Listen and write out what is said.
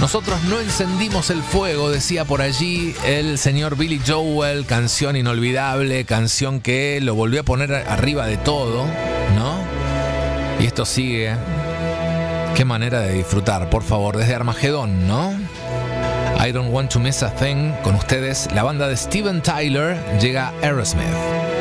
Nosotros no encendimos el fuego, decía por allí el señor Billy Joel, canción inolvidable, canción que lo volvió a poner arriba de todo, ¿no? Y esto sigue. Qué manera de disfrutar, por favor, desde Armagedón, ¿no? I Don't Want to Miss a Thing, con ustedes, la banda de Steven Tyler, llega Aerosmith.